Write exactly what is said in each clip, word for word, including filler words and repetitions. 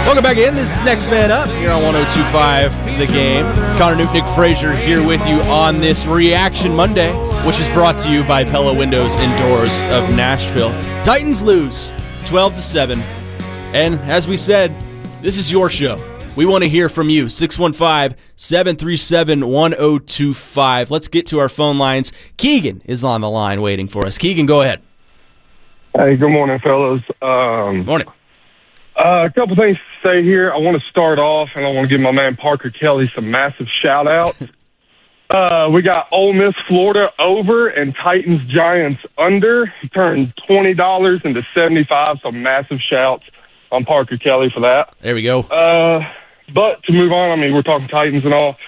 Welcome back in. This is Next Man Up here on one oh two point five The Game. Connor Newton, Nick Frazier here with you on this Reaction Monday, which is brought to you by Pella Windows and Doors of Nashville. Titans lose twelve to seven. And as we said, this is your show. We want to hear from you. six one five, seven three seven, one oh two five. Let's get to our phone lines. Keegan is on the line waiting for us. Keegan, go ahead. Hey, good morning, fellas. Um, Morning. Uh, a couple things to say here. I want to start off, and I want to give my man Parker Kelly some massive shout-outs. uh, we got Ole Miss, Florida over, and Titans, Giants under. He turned twenty dollars into seventy-five, so massive shouts on Parker Kelly for that. There we go. Uh, but to move on, I mean, we're talking Titans and all.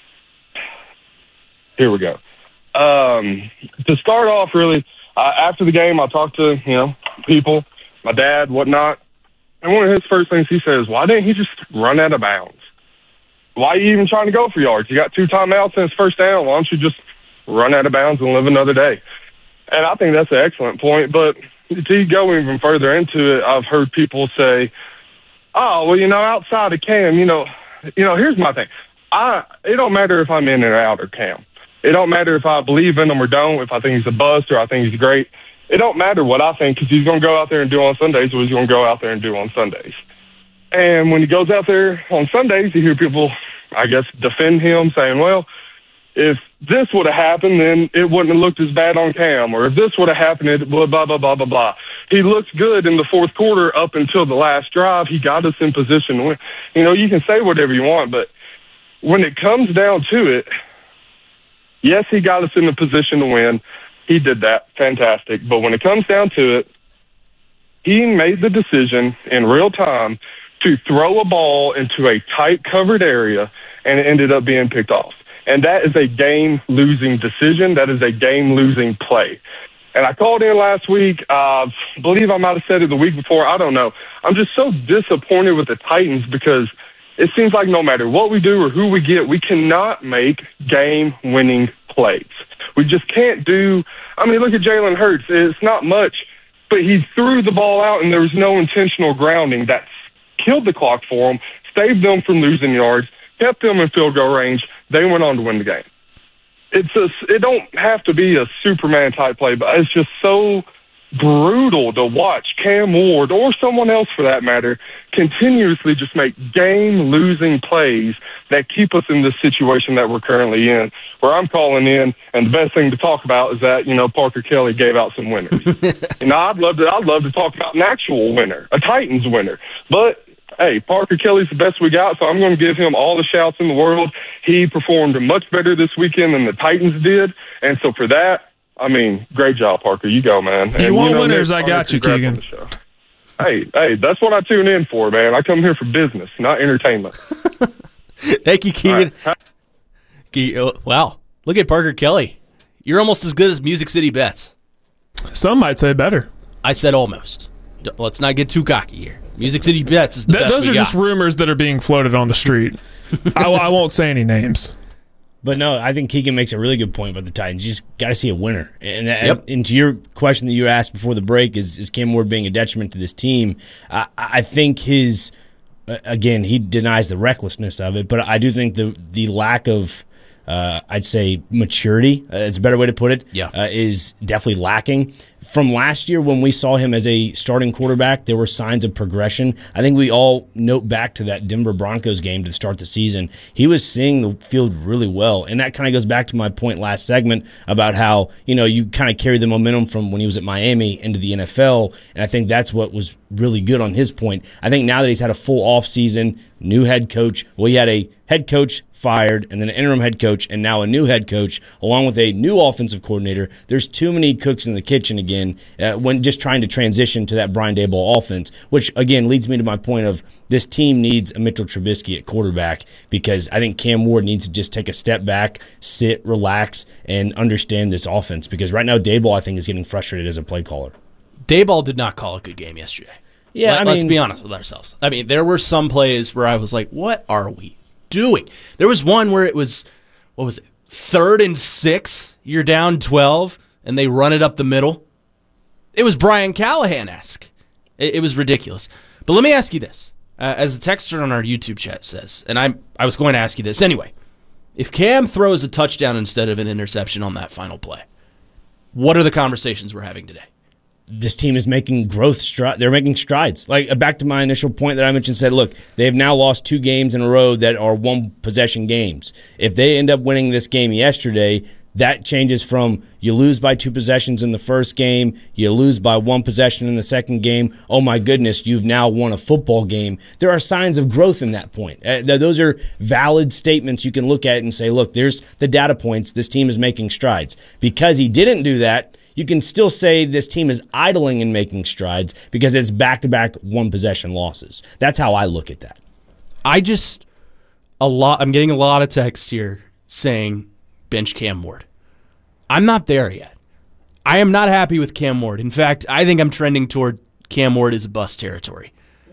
Here we go. Um, to start off, really, uh, after the game, I talked to, you know, people, my dad, whatnot. And one of his first things he says, why didn't he just run out of bounds? Why are you even trying to go for yards? You got two timeouts and it's first down. Why don't you just run out of bounds and live another day? And I think that's an excellent point. But to go even further into it, I've heard people say, oh, well, you know, outside of Cam, you know, you know, here's my thing. I It don't matter if I'm in or out or Cam. It don't matter if I believe in him or don't, if I think he's a bust or I think he's great. It don't matter what I think because he's going to go out there and do on Sundays what he's going to go out there and do on Sundays. And when he goes out there on Sundays, you hear people, I guess, defend him saying, well, if this would have happened, then it wouldn't have looked as bad on Cam. Or if this would have happened, it blah, blah, blah, blah, blah, blah. He looked good in the fourth quarter up until the last drive. He got us in position. You know, you can say whatever you want, but when it comes down to it, yes, he got us in the position to win. He did that. Fantastic. But when it comes down to it, he made the decision in real time to throw a ball into a tight covered area, and it ended up being picked off. And that is a game-losing decision. That is a game-losing play. And I called in last week. I uh, believe I might have said it the week before. I don't know. I'm just so disappointed with the Titans because it seems like no matter what we do or who we get, we cannot make game-winning plays. We just can't do – I mean, look at Jalen Hurts. It's not much, but he threw the ball out, and there was no intentional grounding. That's killed the clock for them, saved them from losing yards, kept them in field goal range. They went on to win the game. It's a, it don't have to be a Superman-type play, but it's just so brutal to watch Cam Ward or someone else for that matter continuously just make game-losing plays that keep us in this situation that we're currently in, where I'm calling in, and the best thing to talk about is that, you know, Parker Kelly gave out some winners. You know, I'd love to, I'd love to talk about an actual winner, a Titans winner, but hey, Parker Kelly's the best we got, so I'm going to give him all the shouts in the world. He performed much better this weekend than the Titans did, and so for that, I mean, great job, Parker. You go, man. You and, want you know, winners, Nick, I got you, Keegan. Hey, hey, that's what I tune in for, man. I come here for business, not entertainment. Thank you, Keegan. Right. Ke- wow. Look at Parker Kelly. You're almost as good as Music City Bets. Some might say better. I said almost. D- Let's not get too cocky here. Music City Bets is the Th- best those we are got. just rumors that are being floated on the street. I, I won't say any names. But no, I think Keegan makes a really good point about the Titans. You just got to see a winner. And, that, Yep. and to your question that you asked before the break, is, is Cam Ward being a detriment to this team? I, I think his, again, he denies the recklessness of it, but I do think the the lack of, uh, I'd say, maturity, uh, it's a better way to put it, Yeah. uh, is definitely lacking. From last year when we saw him as a starting quarterback, there were signs of progression. I think we all note back to that Denver Broncos game to start the season. He was seeing the field really well, and that kind of goes back to my point last segment about how, you know, you kind of carry the momentum from when he was at Miami into the N F L, and I think that's what was really good on his point. I think now that he's had a full offseason, new head coach, well, he had a head coach fired and then an interim head coach and now a new head coach along with a new offensive coordinator. There's too many cooks in the kitchen again uh, when just trying to transition to that Brian Daboll offense, which again leads me to my point of this team needs a Mitchell Trubisky at quarterback because I think Cam Ward needs to just take a step back, sit, relax, and understand this offense because right now Daboll I think is getting frustrated as a play caller. Daboll did not call a good game yesterday. Yeah, Let, I mean, let's be honest with ourselves. I mean, there were some plays where I was like, what are we doing? There was one where it was, what was it, third and six, you're down twelve, and they run it up the middle. It was Brian Callahan-esque. It, it was ridiculous. But let me ask you this. Uh, as a texter on our YouTube chat says, and I I was going to ask you this anyway, if Cam throws a touchdown instead of an interception on that final play, what are the conversations we're having today? This team is making growth strides. They're making strides. Like, back to my initial point that I mentioned, said, look, they've now lost two games in a row that are one-possession games. If they end up winning this game yesterday, that changes from you lose by two possessions in the first game, you lose by one possession in the second game. Oh, my goodness, you've now won a football game. There are signs of growth in that point. Uh, those are valid statements you can look at and say, look, there's the data points. This team is making strides. Because he didn't do that, you can still say this team is idling and making strides because it's back-to-back one-possession losses. That's how I look at that. I just, a lot. I'm getting a lot of texts here saying bench Cam Ward. I'm not there yet. I am not happy with Cam Ward. In fact, I think I'm trending toward Cam Ward is a bust territory.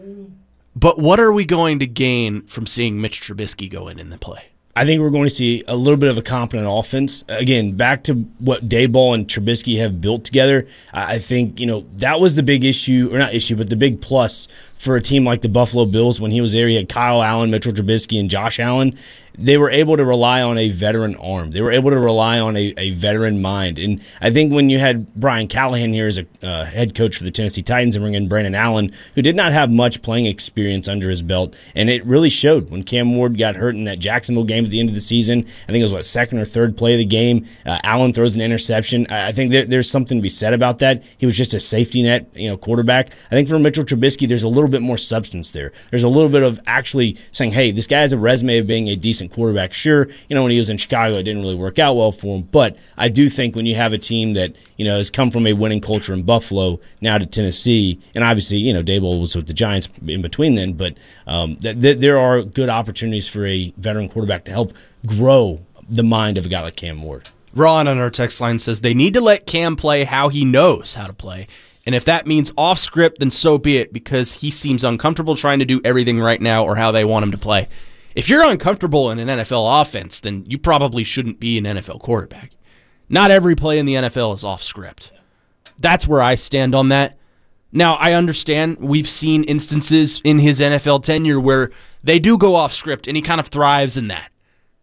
But what are we going to gain from seeing Mitch Trubisky go in in the play? I think we're going to see a little bit of a competent offense. Again, back to what Daboll and Trubisky have built together. I think, you know, that was the big issue, or not issue, but the big plus for a team like the Buffalo Bills when he was there. He had Kyle Allen, Mitchell Trubisky, and Josh Allen. They were able to rely on a veteran arm. They were able to rely on a, a veteran mind. And I think when you had Brian Callahan here as a uh, head coach for the Tennessee Titans and bring in Brandon Allen, who did not have much playing experience under his belt, and it really showed when Cam Ward got hurt in that Jacksonville game at the end of the season. I think it was, what, second or third play of the game. Uh, Allen throws an interception. I think there, there's something to be said about that. He was just a safety net, you know, quarterback. I think for Mitchell Trubisky, there's a little bit more substance there. There's a little bit of actually saying, hey, this guy has a resume of being a decent quarterback. Sure, you know, when he was in Chicago, it didn't really work out well for him. But I do think when you have a team that, you know, has come from a winning culture in Buffalo now to Tennessee, and obviously, you know, Daboll was with the Giants in between then, but um, th- th- there are good opportunities for a veteran quarterback to help grow the mind of a guy like Cam Ward. Ron on our text line says they need to let Cam play how he knows how to play. And if that means off script, then so be it, because he seems uncomfortable trying to do everything right now or how they want him to play. If you're uncomfortable in an N F L offense, then you probably shouldn't be an N F L quarterback. Not every play in the N F L is off script. That's where I stand on that. Now, I understand we've seen instances in his N F L tenure where they do go off script, and he kind of thrives in that.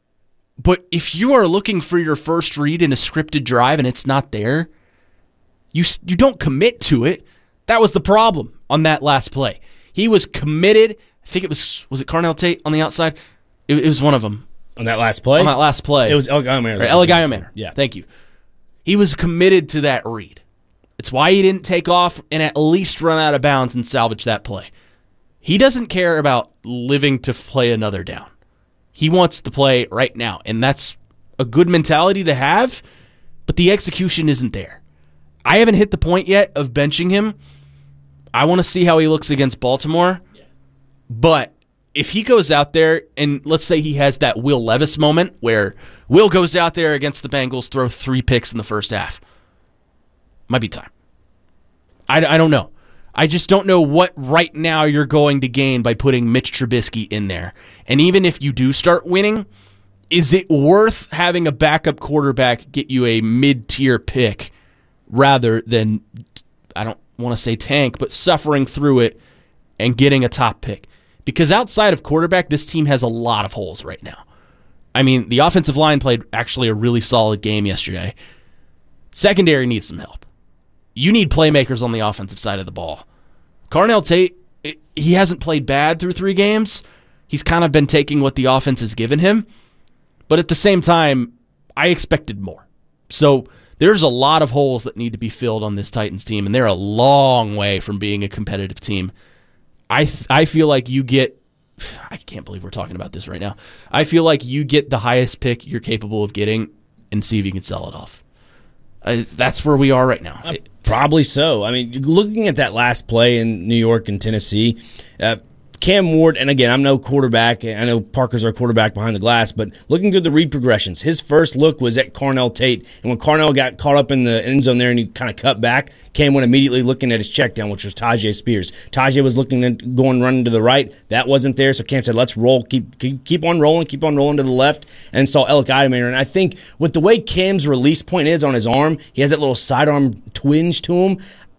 But if you are looking for your first read in a scripted drive and it's not there, you you don't commit to it. That was the problem on that last play. He was committed. I think it was, was it Carnell Tate on the outside? It, it was one of them. On that last play? On that last play. It was Eligay Manor. Right, Eligay Manor. Yeah. Thank you. He was committed to that read. It's why he didn't take off and at least run out of bounds and salvage that play. He doesn't care about living to play another down. He wants to play right now, and that's a good mentality to have, but the execution isn't there. I haven't hit the point yet of benching him. I want to see how he looks against Baltimore. Yeah. But if he goes out there and let's say he has that Will Levis moment where Will goes out there against the Bengals, throw three picks in the first half, might be time. I, I don't know. I just don't know what right now you're going to gain by putting Mitch Trubisky in there. And even if you do start winning, is it worth having a backup quarterback get you a mid-tier pick rather than, I don't want to say tank, but suffering through it and getting a top pick? Because outside of quarterback, this team has a lot of holes right now. I mean, the offensive line played actually a really solid game yesterday. Secondary needs some help. You need playmakers on the offensive side of the ball. Carnell Tate, it, he hasn't played bad through three games. He's kind of been taking what the offense has given him. But at the same time, I expected more. So there's a lot of holes that need to be filled on this Titans team, and they're a long way from being a competitive team. I th- I feel like you get, I can't believe we're talking about this right now. I feel like you get the highest pick you're capable of getting and see if you can sell it off. Uh, that's where we are right now. Uh, probably so. I mean, looking at that last play in New York and Tennessee, uh, Cam Ward, and again, I'm no quarterback. I know Parker's our quarterback behind the glass, but looking through the read progressions, his first look was at Carnell Tate. And when Carnell got caught up in the end zone there and he kind of cut back, Cam went immediately looking at his check down, which was Tyjae Spears. Tyjae was looking at going running to the right. That wasn't there, so Cam said, let's roll. Keep keep, keep on rolling, keep on rolling to the left, and saw Eligay Manor. And I think with the way Cam's release point is on his arm, he has that little sidearm twinge to him.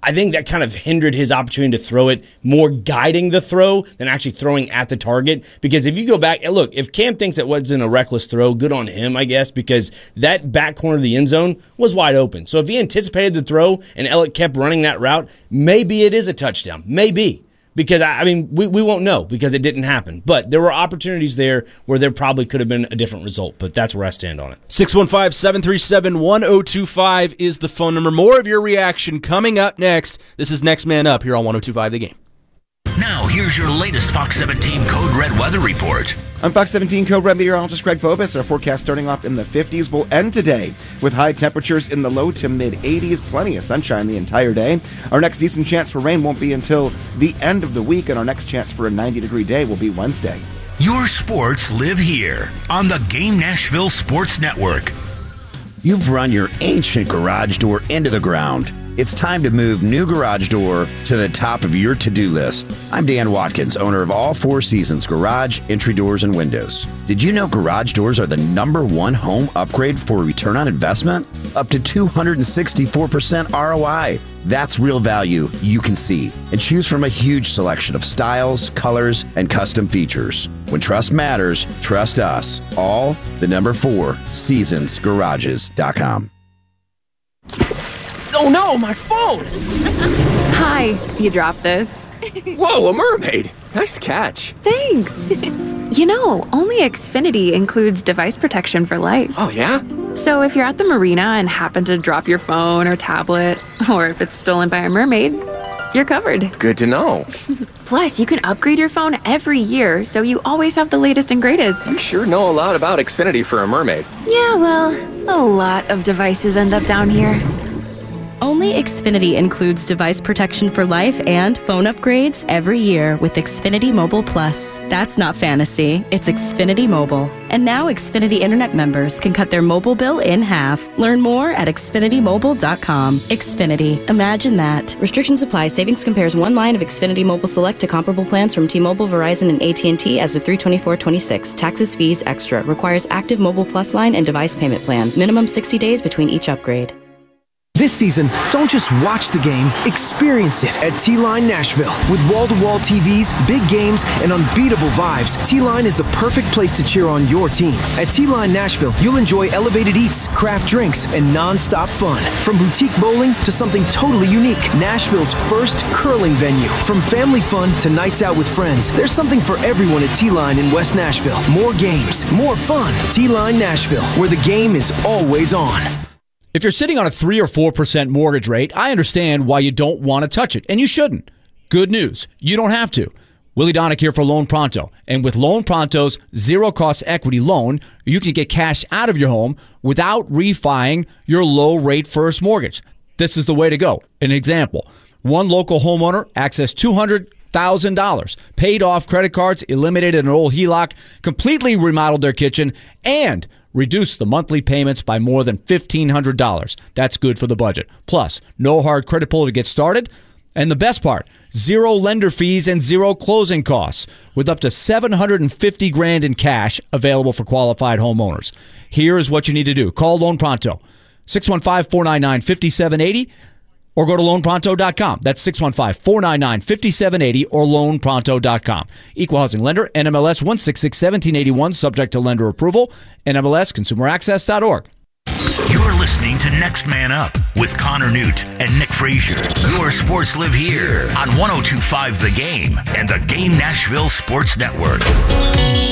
I think that kind of hindered his opportunity to throw it, more guiding the throw than actually throwing at the target. Because if you go back, look, if Cam thinks it wasn't a reckless throw, good on him, I guess, because that back corner of the end zone was wide open. So if he anticipated the throw and Elliott kept running that route, maybe it is a touchdown. Maybe. Because, I mean, we, we won't know because it didn't happen. But there were opportunities there where there probably could have been a different result. But that's where I stand on it. six one five, seven three seven, one zero two five is the phone number. More of your reaction coming up next. This is Next Man Up here on one oh two point five The Game. Now, here's your latest Fox seventeen Code Red weather report. I'm Fox seventeen Code Red meteorologist Greg Bobus. Our forecast starting off in the fifties will end today with high temperatures in the low to mid eighties. Plenty of sunshine the entire day. Our next decent chance for rain won't be until the end of the week, and our next chance for a ninety-degree day will be Wednesday. Your sports live here on the Game Nashville Sports Network. You've run your ancient garage door into the ground. It's time to move new garage door to the top of your to-do list. I'm Dan Watkins, owner of All Four Seasons Garage, Entry Doors, and Windows. Did you know garage doors are the number one home upgrade for return on investment? Up to two hundred sixty-four percent R O I. That's real value you can see. And choose from a huge selection of styles, colors, and custom features. When trust matters, trust us. All the number four, seasons garages dot com. Oh no, my phone! Hi, you dropped this. Whoa, a mermaid! Nice catch. Thanks. You know, only Xfinity includes device protection for life. Oh yeah? So if you're at the marina and happen to drop your phone or tablet, or if it's stolen by a mermaid, you're covered. Good to know. Plus, you can upgrade your phone every year, so you always have the latest and greatest. You sure know a lot about Xfinity for a mermaid. Yeah, well, a lot of devices end up down here. Only Xfinity includes device protection for life and phone upgrades every year with Xfinity Mobile Plus. That's not fantasy, it's Xfinity Mobile. And now Xfinity Internet members can cut their mobile bill in half. Learn more at Xfinity Mobile dot com. Xfinity. Imagine that. Restrictions apply. Savings compares one line of Xfinity Mobile Select to comparable plans from T-Mobile, Verizon, and A T and T as of three twenty-four twenty-six. Taxes, fees, extra. Requires active Mobile Plus line and device payment plan. Minimum sixty days between each upgrade. This season, don't just watch the game, experience it at T-Line Nashville. With wall-to-wall T Vs, big games, and unbeatable vibes, T-Line is the perfect place to cheer on your team. At T-Line Nashville, you'll enjoy elevated eats, craft drinks, and non-stop fun. From boutique bowling to something totally unique, Nashville's first curling venue. From family fun to nights out with friends, there's something for everyone at T-Line in West Nashville. More games, more fun. T-Line Nashville, where the game is always on. If you're sitting on a three or four percent mortgage rate, I understand why you don't want to touch it, and you shouldn't. Good news, you don't have to. Willie Donick here for Loan Pronto. And with Loan Pronto's zero-cost equity loan, you can get cash out of your home without refining your low-rate first mortgage. This is the way to go. An example, one local homeowner accessed two hundred thousand dollars, paid off credit cards, eliminated an old H E L O C, completely remodeled their kitchen, and reduce the monthly payments by more than fifteen hundred dollars. That's good for the budget. Plus, no hard credit pull to get started. And the best part, zero lender fees and zero closing costs with up to seven hundred fifty grand in cash available for qualified homeowners. Here is what you need to do. Call Loan Pronto, six one five, four nine nine, five seven eight zero or go to loan pronto dot com. That's six one five, four nine nine, five seven eight zero or loan pronto dot com. Equal housing lender, N M L S one six six, one seven eight one, subject to lender approval, N M L S consumer access dot org. You're listening to Next Man Up with Connor Newt and Nick Frazier. Your sports live here on one oh two point five The Game and the Game Nashville Sports Network.